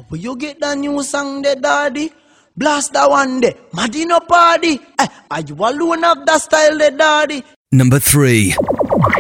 Where you get the new song there, daddy? Blast that one there. Madino party. Are you alone of that style there, daddy? Number 3.